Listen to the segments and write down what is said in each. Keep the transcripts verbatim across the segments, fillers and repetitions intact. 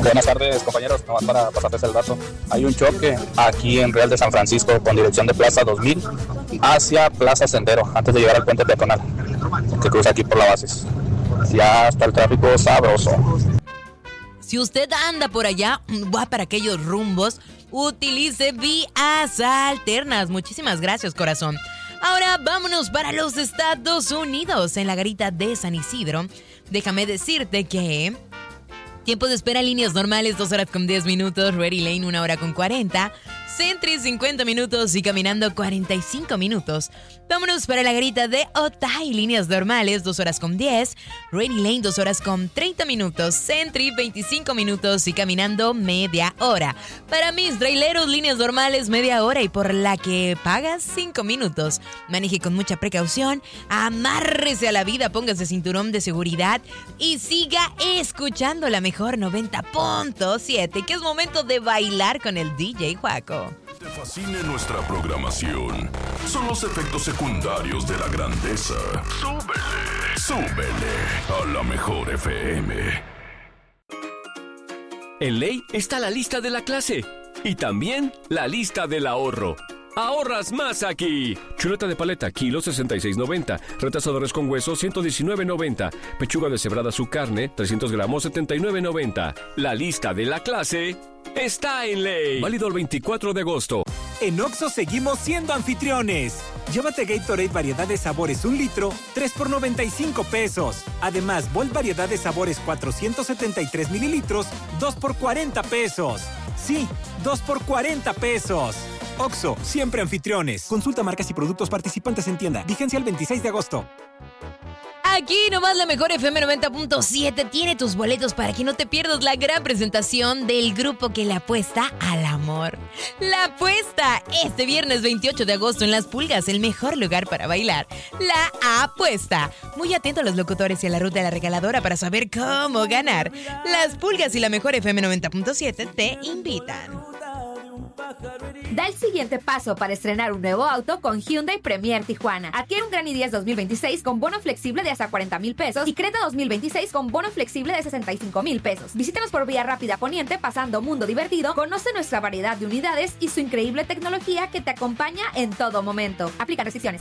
Buenas tardes, compañeros. Nomás para pasarles el dato. Hay un choque aquí en Real de San Francisco con dirección de Plaza dos mil hacia Plaza Sendero, antes de llegar al puente peatonal que cruza aquí por la Bases. Ya está el tráfico sabroso. Si usted anda por allá, va para aquellos rumbos, utilice vías alternas. Muchísimas gracias, corazón. Ahora vámonos para los Estados Unidos, en la garita de San Isidro. Déjame decirte que tiempo de espera en líneas normales, dos horas con diez minutos. Ready Lane, una hora con cuarenta. Sentry, cincuenta minutos. Y caminando, cuarenta y cinco minutos. Vámonos para la garita de Otay, líneas normales, dos horas con diez. Ready Lane, dos horas con treinta minutos. Sentry, veinticinco minutos. Y caminando, media hora. Para mis traileros, líneas normales, media hora. Y por la que pagas, cinco minutos. Maneje con mucha precaución. Amárrese a la vida, póngase cinturón de seguridad. Y siga escuchando la mejor noventa punto siete. Que es momento de bailar con el D J Juaco. Te fascina nuestra programación. Son los efectos secundarios de la grandeza. Súbele, súbele a la mejor F M. En Ley está la lista de la clase y también la lista del ahorro. ¡Ahorras más aquí! Chuleta de paleta, kilo sesenta y seis noventa. Retazo de res con hueso, ciento diecinueve noventa. Pechuga deshebrada su carne, trescientos gramos, setenta y nueve noventa. La lista de la clase está en Ley. Válido el veinticuatro de agosto. En Oxxo seguimos siendo anfitriones. Llévate Gatorade variedad de sabores un litro, tres por noventa y cinco pesos. Además, Volt variedad de sabores cuatrocientos setenta y tres mililitros, dos por cuarenta pesos. Sí, dos por cuarenta pesos. Oxxo, siempre anfitriones. Consulta marcas y productos participantes en tienda. Vigencia el veintiséis de agosto. Aquí nomás la mejor F M noventa punto siete tiene tus boletos para que no te pierdas la gran presentación del grupo que le apuesta al amor. La Apuesta, este viernes veintiocho de agosto en Las Pulgas, el mejor lugar para bailar. La Apuesta. Muy atento a los locutores y a la ruta de la regaladora para saber cómo ganar. Las Pulgas y la mejor F M noventa punto siete te invitan. Da el siguiente paso para estrenar un nuevo auto con Hyundai Premier Tijuana. Adquiere un Gran i diez dos mil veintiséis con bono flexible de hasta cuarenta mil pesos y Creta dos mil veintiséis con bono flexible de sesenta y cinco mil pesos. Visítanos por Vía Rápida Poniente pasando Mundo Divertido. Conoce nuestra variedad de unidades y su increíble tecnología que te acompaña en todo momento. Aplican restricciones.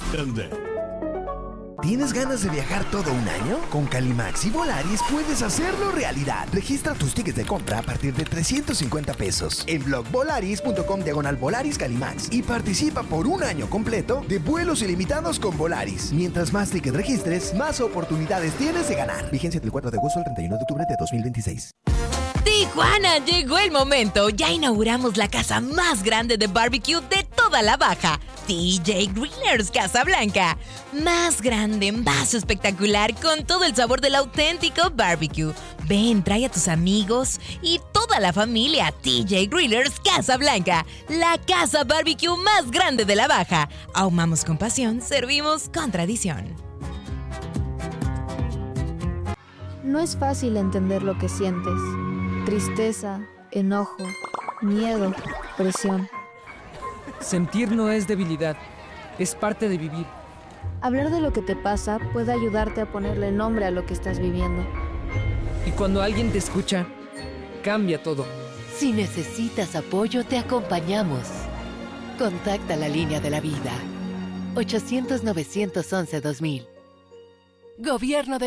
¿Tienes ganas de viajar todo un año? Con Calimax y Volaris puedes hacerlo realidad. Registra tus tickets de compra a partir de trescientos cincuenta pesos en blog volaris punto com diagonal Volaris Calimax y participa por un año completo de vuelos ilimitados con Volaris. Mientras más tickets registres, más oportunidades tienes de ganar. Vigencia del cuatro de agosto al treinta y uno de octubre de dos mil veintiséis. Tijuana, llegó el momento. Ya inauguramos la casa más grande de barbecue de toda la Baja. T J Grillers Casablanca. Más grande, más espectacular, con todo el sabor del auténtico barbecue. Ven, trae a tus amigos y toda la familia. T J Grillers Casablanca, la casa barbecue más grande de la Baja. Ahumamos con pasión, servimos con tradición. No es fácil entender lo que sientes. Tristeza, enojo, miedo, presión. Sentir no es debilidad, es parte de vivir. Hablar de lo que te pasa puede ayudarte a ponerle nombre a lo que estás viviendo. Y cuando alguien te escucha, cambia todo. Si necesitas apoyo, te acompañamos. Contacta la línea de la vida. ochocientos, novecientos once, dos mil. Gobierno de